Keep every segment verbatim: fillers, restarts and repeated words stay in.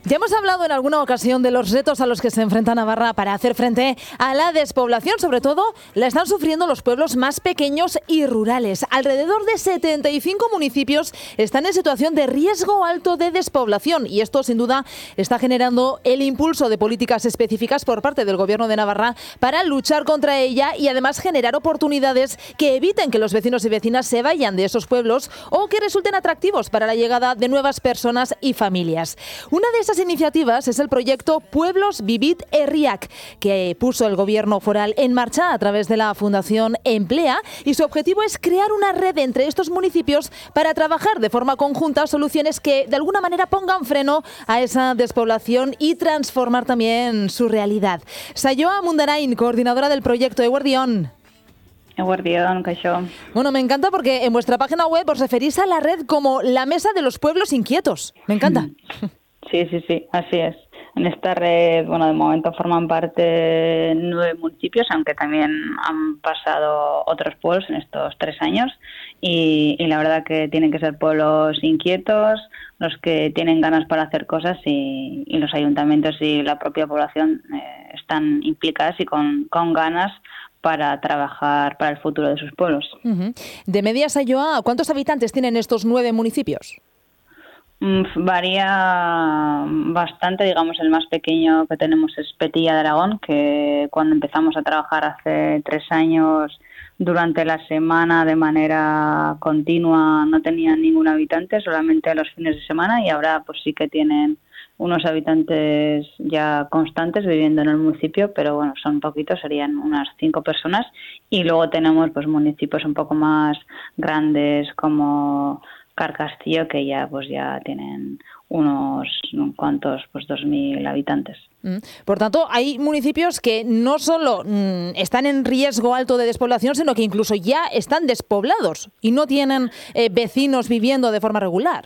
Ya hemos hablado en alguna ocasión de los retos a los que se enfrenta Navarra para hacer frente a la despoblación. Sobre todo, la están sufriendo los pueblos más pequeños y rurales. Alrededor de setenta y cinco municipios están en situación de riesgo alto de despoblación y esto, sin duda, está generando el impulso de políticas específicas por parte del Gobierno de Navarra para luchar contra ella y además generar oportunidades que eviten que los vecinos y vecinas se vayan de esos pueblos o que resulten atractivos para la llegada de nuevas personas y familias. Una de esas iniciativas es el proyecto Pueblos Vivit Herriak, que puso el Gobierno foral en marcha a través de la Fundación Emplea, y su objetivo es crear una red entre estos municipios para trabajar de forma conjunta soluciones que de alguna manera pongan freno a esa despoblación y transformar también su realidad. Sayoa Mundarain, coordinadora del proyecto. Eguardión. Eguardión, kaixo. Bueno, me encanta porque en vuestra página web os referís a la red como la Mesa de los Pueblos Inquietos. Me encanta. Sí, sí, sí, así es. En esta red, bueno, de momento forman parte nueve municipios, aunque también han pasado otros pueblos en estos tres años. Y, y la verdad que tienen que ser pueblos inquietos, los que tienen ganas para hacer cosas, y, y los ayuntamientos y la propia población eh, están implicadas y con, con ganas para trabajar para el futuro de sus pueblos. Uh-huh. De media, Sayoa, ¿cuántos habitantes tienen estos nueve municipios? Varía bastante, digamos, el más pequeño que tenemos es Petilla de Aragón, que cuando empezamos a trabajar hace tres años, durante la semana de manera continua no tenían ningún habitante, solamente los fines de semana, y ahora pues sí que tienen unos habitantes ya constantes viviendo en el municipio, pero bueno, son poquitos, serían unas cinco personas, y luego tenemos pues municipios un poco más grandes como Carcastillo, que ya pues ya tienen unos cuantos, pues dos mil habitantes. Por tanto, hay municipios que no solo mmm, están en riesgo alto de despoblación, sino que incluso ya están despoblados y no tienen eh, vecinos viviendo de forma regular.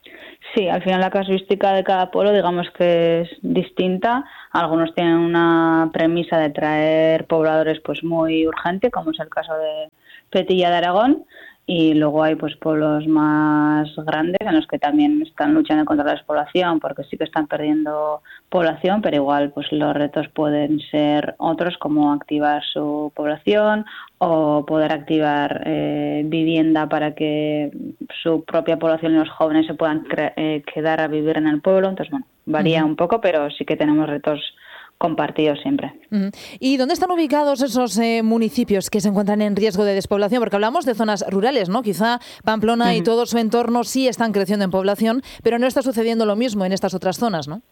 Sí, al final la casuística de cada pueblo, digamos que es distinta. Algunos tienen una premisa de traer pobladores pues muy urgente, como es el caso de Petilla de Aragón. Y luego hay pues pueblos más grandes en los que también están luchando contra la despoblación, porque sí que están perdiendo población, pero igual pues los retos pueden ser otros, como activar su población o poder activar eh, vivienda para que su propia población y los jóvenes se puedan cre- eh, quedar a vivir en el pueblo. Entonces, bueno, varía uh-huh. un poco, pero sí que tenemos retos compartidos siempre. Uh-huh. ¿Y dónde están ubicados esos eh, municipios que se encuentran en riesgo de despoblación? Porque hablamos de zonas rurales, ¿no? Quizá Pamplona uh-huh. y todo su entorno sí están creciendo en población, pero no está sucediendo lo mismo en estas otras zonas, ¿no?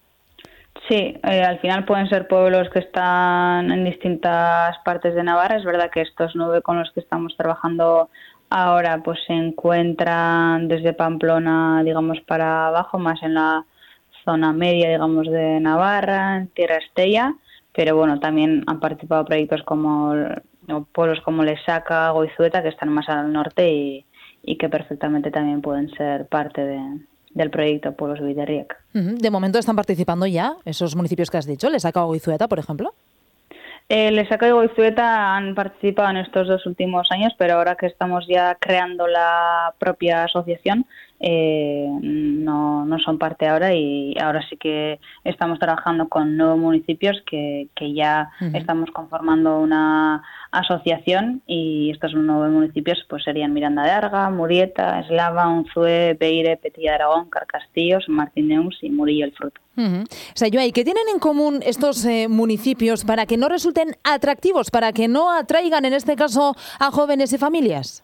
Sí, eh, al final pueden ser pueblos que están en distintas partes de Navarra. Es verdad que estos nueve con los que estamos trabajando ahora pues se encuentran desde Pamplona, digamos, para abajo, más en la zona media, digamos, de Navarra, en Tierra Estella, pero bueno, también han participado proyectos como no, pueblos como Lesaca, Goizueta, que están más al norte y, y que perfectamente también pueden ser parte de, del proyecto Pueblos Vivit Herriak. De momento están participando ya esos municipios que has dicho, Lesaca o Goizueta, por ejemplo. Eh, Lesaca y Goizueta han participado en estos dos últimos años, pero ahora que estamos ya creando la propia asociación, eh, no, no son parte ahora, y ahora sí que estamos trabajando con nuevos municipios que, que ya uh-huh. estamos conformando una asociación, y estos nuevos municipios pues serían Miranda de Arga, Murieta, Eslava, Unzué, Beire, Petilla de Aragón, Carcastillo, San Martín de Uns y Murillo el Fruto. Uh-huh. Sayoa, ¿y qué tienen en común estos eh, municipios para que no resulten atractivos, para que no atraigan en este caso a jóvenes y familias?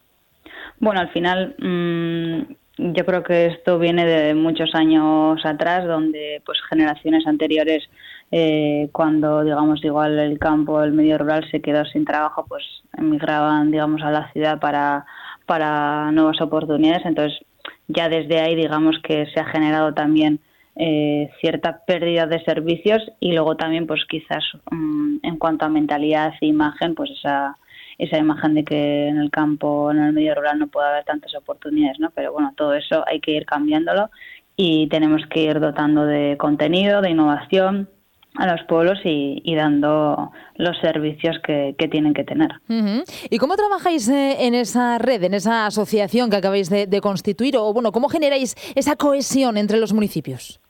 Bueno, al final mmm, yo creo que esto viene de muchos años atrás, donde pues generaciones anteriores, eh, cuando digamos igual el campo, el medio rural se quedó sin trabajo, pues emigraban, digamos, a la ciudad para para nuevas oportunidades. Entonces ya desde ahí digamos que se ha generado también Eh, cierta pérdida de servicios, y luego también pues quizás um, en cuanto a mentalidad e imagen, pues esa esa imagen de que en el campo, en el medio rural no puede haber tantas oportunidades, ¿no? Pero bueno, todo eso hay que ir cambiándolo y tenemos que ir dotando de contenido, de innovación a los pueblos y, y dando los servicios que, que tienen que tener. Uh-huh. ¿Y cómo trabajáis eh, en esa red, en esa asociación que acabáis de, de constituir? O bueno, ¿cómo generáis esa cohesión entre los municipios?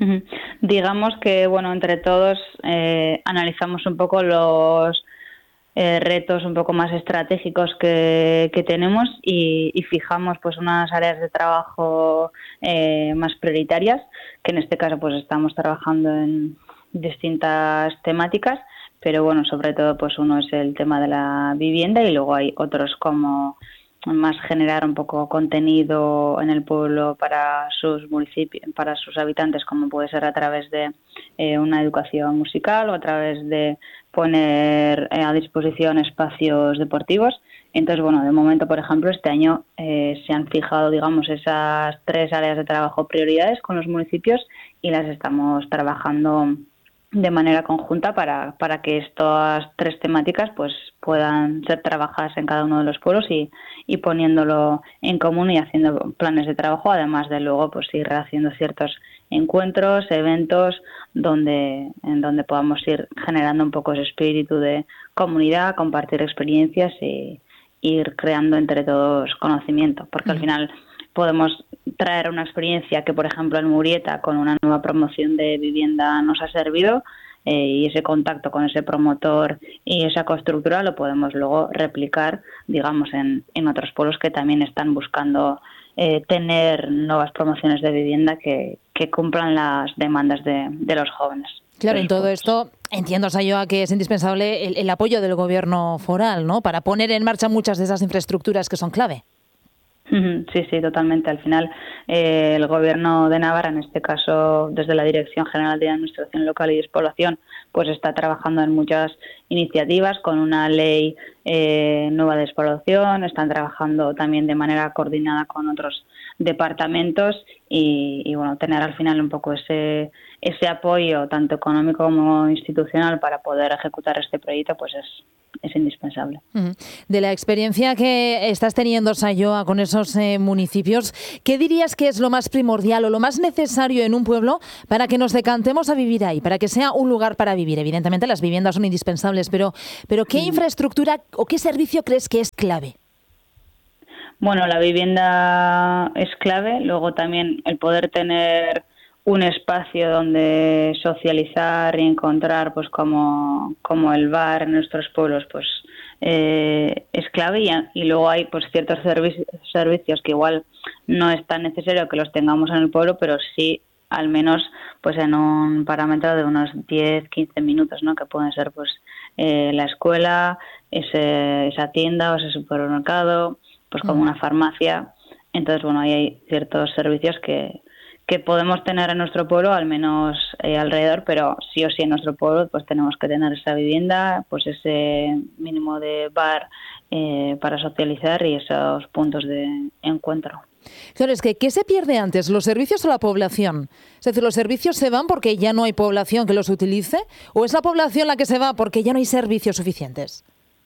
Ujú. Digamos que, bueno, entre todos eh, analizamos un poco los eh, retos un poco más estratégicos que, que tenemos y, y fijamos pues unas áreas de trabajo eh, más prioritarias, que en este caso pues estamos trabajando en distintas temáticas, pero bueno, sobre todo pues uno es el tema de la vivienda y luego hay otros como más generar un poco contenido en el pueblo para sus municipios, para sus habitantes, como puede ser a través de eh, una educación musical o a través de poner eh, a disposición espacios deportivos. Entonces, bueno, de momento, por ejemplo, este año eh, se han fijado, digamos, esas tres áreas de trabajo prioridades con los municipios y las estamos trabajando de manera conjunta para, para que estas tres temáticas pues puedan ser trabajadas en cada uno de los pueblos y, y poniéndolo en común y haciendo planes de trabajo, además de luego pues ir haciendo ciertos encuentros, eventos donde en donde podamos ir generando un poco ese espíritu de comunidad, compartir experiencias y ir creando entre todos conocimiento, porque uh-huh. al final podemos traer una experiencia que, por ejemplo, en Murieta, con una nueva promoción de vivienda nos ha servido eh, y ese contacto con ese promotor y esa constructora lo podemos luego replicar, digamos, en, en otros pueblos que también están buscando eh, tener nuevas promociones de vivienda que, que cumplan las demandas de, de los jóvenes. Claro, en todo esto entiendo, Sayoa, que es indispensable el, el apoyo del gobierno foral, ¿no?, para poner en marcha muchas de esas infraestructuras que son clave. Sí, sí, totalmente. Al final, eh, el Gobierno de Navarra, en este caso desde la Dirección General de Administración Local y Despoblación, pues está trabajando en muchas iniciativas con una ley eh, nueva de despoblación, están trabajando también de manera coordinada con otros departamentos y, y bueno, tener al final un poco ese ese apoyo tanto económico como institucional para poder ejecutar este proyecto, pues es es indispensable. De la experiencia que estás teniendo, Sayoa, con esos eh, municipios, ¿qué dirías que es lo más primordial o lo más necesario en un pueblo para que nos decantemos a vivir ahí, para que sea un lugar para vivir? Evidentemente las viviendas son indispensables, pero, pero ¿qué infraestructura o qué servicio crees que es clave? Bueno, la vivienda es clave, luego también el poder tener un espacio donde socializar y encontrar, pues como, como el bar en nuestros pueblos, pues eh, es clave y, y luego hay pues ciertos servicios, servicios que igual no es tan necesario que los tengamos en el pueblo, pero sí al menos pues en un parámetro de unos diez, quince minutos, ¿no?, que pueden ser pues eh, la escuela, ese, esa tienda o ese supermercado, pues como una farmacia. Entonces, bueno, ahí hay ciertos servicios que que podemos tener en nuestro pueblo, al menos eh, alrededor, pero sí o sí en nuestro pueblo pues tenemos que tener esa vivienda, pues ese mínimo de bar eh, para socializar y esos puntos de encuentro. Claro, es que ¿qué se pierde antes, los servicios o la población? Es decir, ¿los servicios se van porque ya no hay población que los utilice? ¿O es la población la que se va porque ya no hay servicios suficientes?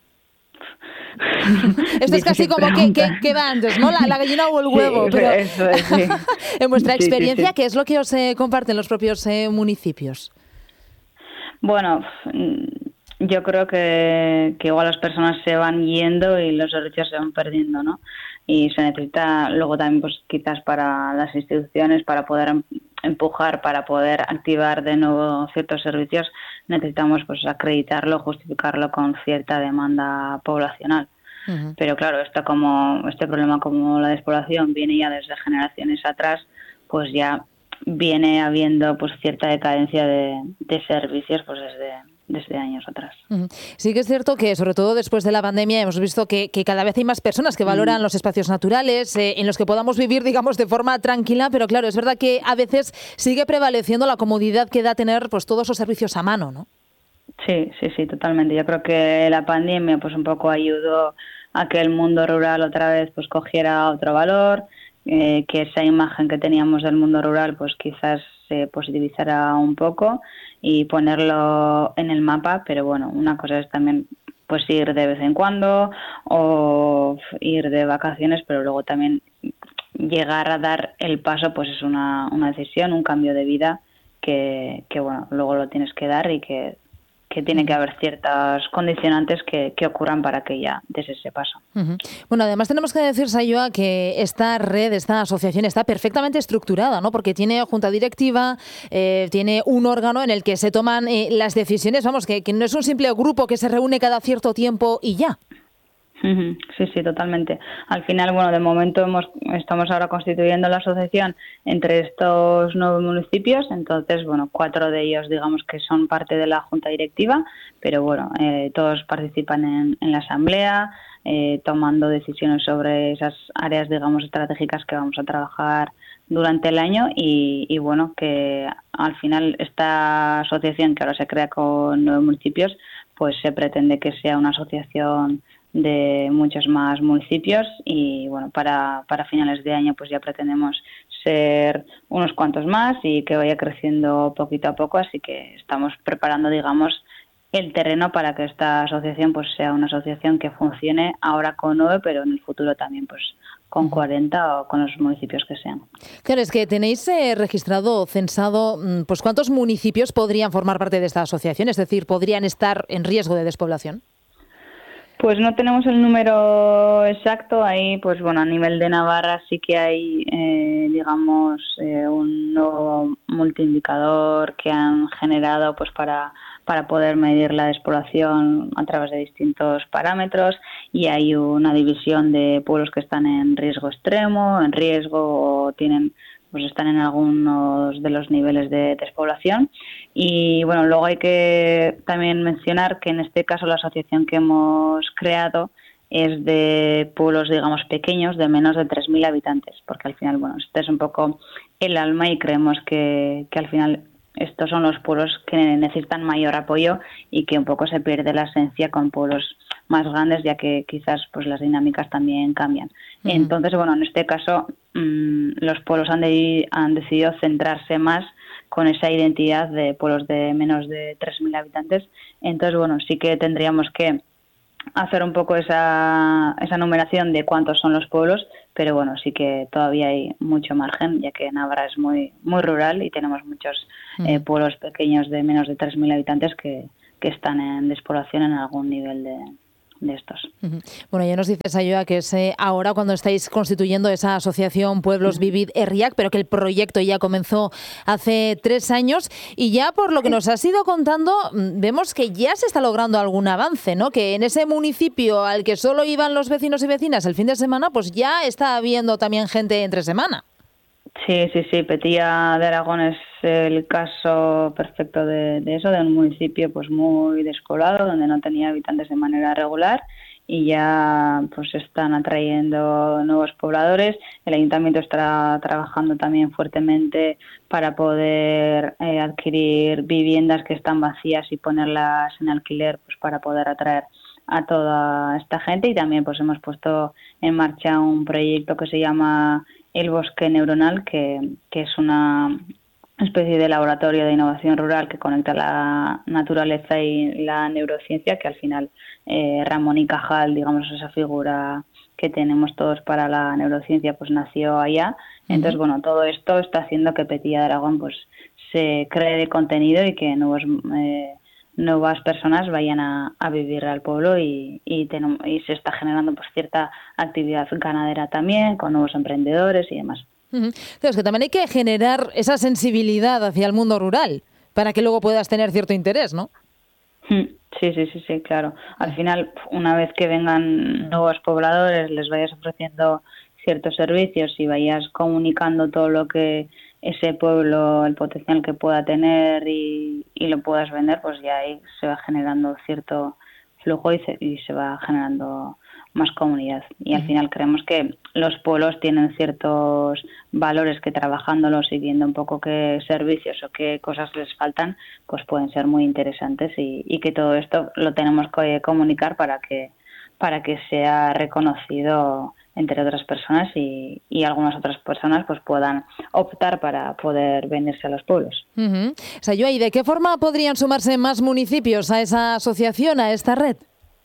Esto es casi como que, que, que va antes, ¿no? La, la gallina o el huevo. Sí, pero eso es, sí. En vuestra experiencia, sí, sí, sí. ¿qué es lo que os eh, comparten los propios eh, municipios? Bueno, yo creo que, que igual las personas se van yendo y los servicios se van perdiendo, ¿no? Y se necesita luego también, pues quizás para las instituciones, para poder empujar, para poder activar de nuevo ciertos servicios, necesitamos pues acreditarlo, justificarlo con cierta demanda poblacional. Uh-huh. Pero claro, esto como este problema como la despoblación viene ya desde generaciones atrás, pues ya viene habiendo pues cierta decadencia de, de servicios pues desde desde años atrás. Uh-huh. Sí que es cierto que, sobre todo después de la pandemia, hemos visto que, que cada vez hay más personas que valoran uh-huh. los espacios naturales, eh, en los que podamos vivir, digamos, de forma tranquila, pero claro, es verdad que a veces sigue prevaleciendo la comodidad que da tener pues todos esos servicios a mano, ¿no? Sí, sí, sí, totalmente. Yo creo que la pandemia pues un poco ayudó a que el mundo rural otra vez pues cogiera otro valor, eh, que esa imagen que teníamos del mundo rural pues quizás se positivizara un poco y ponerlo en el mapa, pero bueno, una cosa es también pues ir de vez en cuando o ir de vacaciones, pero luego también llegar a dar el paso pues es una, una decisión, un cambio de vida que, que bueno, luego lo tienes que dar y que, que tiene que haber ciertas condicionantes que, que ocurran para que ya des ese paso. Uh-huh. Bueno, además tenemos que decir, Sayoa, que esta red, esta asociación está perfectamente estructurada, ¿no? Porque tiene junta directiva, eh, tiene un órgano en el que se toman eh, las decisiones, vamos, que, que no es un simple grupo que se reúne cada cierto tiempo y ya. Sí, sí, totalmente. Al final, bueno, de momento hemos, estamos ahora constituyendo la asociación entre estos nueve municipios, entonces, bueno, cuatro de ellos, digamos que son parte de la junta directiva, pero bueno, eh, todos participan en, en la asamblea, eh, tomando decisiones sobre esas áreas, digamos, estratégicas que vamos a trabajar durante el año y, y bueno, que al final esta asociación que ahora se crea con nueve municipios, pues se pretende que sea una asociación de muchos más municipios y bueno, para, para finales de año pues ya pretendemos ser unos cuantos más y que vaya creciendo poquito a poco, así que estamos preparando, digamos, el terreno para que esta asociación pues sea una asociación que funcione ahora con nueve, pero en el futuro también pues con cuarenta o con los municipios que sean. Claro, es que tenéis eh, registrado o censado, pues ¿cuántos municipios podrían formar parte de esta asociación? Es decir, ¿podrían estar en riesgo de despoblación? Pues no tenemos el número exacto. Ahí, pues bueno, a nivel de Navarra sí que hay, eh, digamos, eh, un nuevo multiindicador que han generado pues para, para poder medir la despoblación a través de distintos parámetros y hay una división de pueblos que están en riesgo extremo, en riesgo o tienen pues están en algunos de los niveles de despoblación. Y bueno, luego hay que también mencionar que en este caso la asociación que hemos creado es de pueblos, digamos, pequeños, de menos de tres mil habitantes, porque al final, bueno, este es un poco el alma y creemos que, que al final estos son los pueblos que necesitan mayor apoyo y que un poco se pierde la esencia con pueblos más grandes, ya que quizás pues las dinámicas también cambian. Uh-huh. Entonces, bueno, en este caso mmm, los pueblos han, de, han decidido centrarse más con esa identidad de pueblos de menos de tres mil habitantes. Entonces, bueno, sí que tendríamos que hacer un poco esa, esa numeración de cuántos son los pueblos, pero bueno, sí que todavía hay mucho margen, ya que Navarra es muy muy rural y tenemos muchos uh-huh. eh, pueblos pequeños de menos de tres mil habitantes que, que están en despoblación en algún nivel de... de estos. Uh-huh. Bueno, ya nos dices, Sayoa, que es eh, ahora cuando estáis constituyendo esa asociación Pueblos uh-huh. Vivid Herriak, pero que el proyecto ya comenzó hace tres años y ya por lo que nos has ido contando vemos que ya se está logrando algún avance, ¿no? Que en ese municipio al que solo iban los vecinos y vecinas el fin de semana, pues ya está habiendo también gente entre semana. Sí, sí, sí, Petilla de Aragón es el caso perfecto de, de eso, de un municipio pues muy despoblado, donde no tenía habitantes de manera regular y ya pues están atrayendo nuevos pobladores. El ayuntamiento está trabajando también fuertemente para poder eh, adquirir viviendas que están vacías y ponerlas en alquiler pues para poder atraer a toda esta gente y también pues hemos puesto en marcha un proyecto que se llama El Bosque Neuronal, que, que es una especie de laboratorio de innovación rural que conecta la naturaleza y la neurociencia, que al final eh, Ramón y Cajal, digamos, esa figura que tenemos todos para la neurociencia, pues nació allá. Entonces, bueno, todo esto está haciendo que Petilla de Aragón pues se cree de contenido y que nuevos eh, nuevas personas vayan a, a vivir al pueblo y, y, tenemos, y se está generando pues cierta actividad ganadera también con nuevos emprendedores y demás. Uh-huh. Entonces, que también hay que generar esa sensibilidad hacia el mundo rural para que luego puedas tener cierto interés, ¿no? Sí, sí, sí, sí, claro. Al final, una vez que vengan nuevos pobladores, les vayas ofreciendo ciertos servicios y vayas comunicando todo lo que ese pueblo, el potencial que pueda tener y, y lo puedas vender, pues ya ahí se va generando cierto flujo y se, y se va generando más comunidad. Y al final creemos que los pueblos tienen ciertos valores que trabajándolos y viendo un poco qué servicios o qué cosas les faltan, pues pueden ser muy interesantes y, y que todo esto lo tenemos que comunicar para que, para que sea reconocido entre otras personas y, y algunas otras personas pues puedan optar para poder venirse a los pueblos. Uh-huh. Sayoa, ¿y de qué forma podrían sumarse más municipios a esa asociación, a esta red?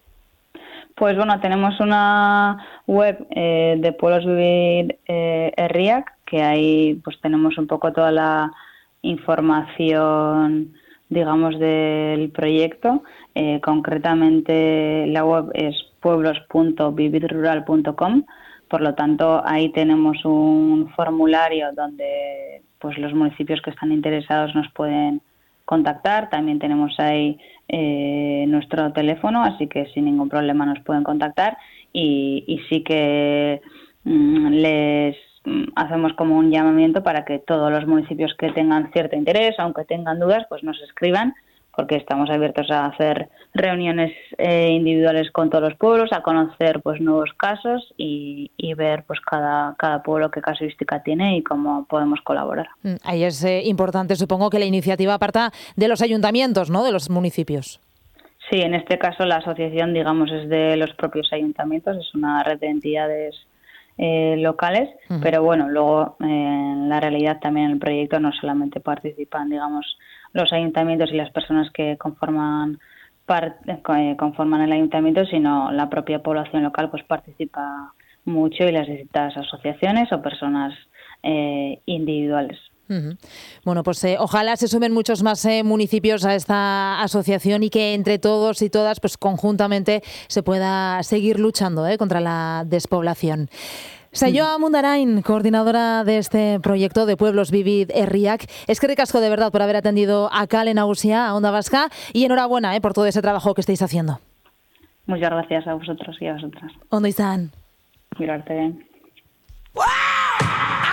Pues bueno, tenemos una web eh, de Pueblos Vivir eh, Herriak, que ahí pues tenemos un poco toda la información digamos, del proyecto. Eh, concretamente, la web es pueblos punto vivir rural punto com. Por lo tanto, ahí tenemos un formulario donde pues los municipios que están interesados nos pueden contactar. También tenemos ahí eh, nuestro teléfono, así que sin ningún problema nos pueden contactar. Y, y sí que mmm, les hacemos como un llamamiento para que todos los municipios que tengan cierto interés, aunque tengan dudas, pues nos escriban, porque estamos abiertos a hacer reuniones eh, individuales con todos los pueblos, a conocer pues nuevos casos y, y ver pues cada, cada pueblo qué casuística tiene y cómo podemos colaborar. Ahí es eh, importante, supongo, que la iniciativa parta de los ayuntamientos, ¿no?, de los municipios. Sí, en este caso la asociación, digamos, es de los propios ayuntamientos, es una red de entidades eh, locales, uh-huh. pero bueno, luego eh, en la realidad también en el proyecto no solamente participan, digamos, los ayuntamientos y las personas que conforman par, eh, conforman el ayuntamiento, sino la propia población local pues participa mucho y las distintas asociaciones o personas eh, individuales. Uh-huh. Bueno, pues eh, ojalá se sumen muchos más eh, municipios a esta asociación y que entre todos y todas, pues conjuntamente se pueda seguir luchando eh, contra la despoblación. Saioa Mundarain, coordinadora de este proyecto de Pueblos Vivid Herriak. Es que ricasco de verdad por haber atendido a Kale Nagusia, a Onda Vasca, y enhorabuena eh, por todo ese trabajo que estáis haciendo. Muchas gracias a vosotros y a vosotras. Ondo izan. Mirarte bien.